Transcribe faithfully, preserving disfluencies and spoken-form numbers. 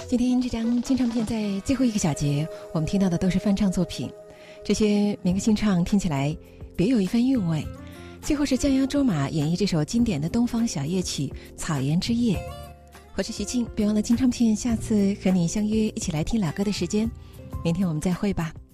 今天这张金唱片在最后一个小节，我们听到的都是翻唱作品，这些民歌新唱听起来别有一番韵味。最后是降央卓玛演绎这首经典的东方小夜曲《草原之夜》。我是徐静，别忘了金唱片下次和你相约一起来听老歌的时间，明天我们再会吧。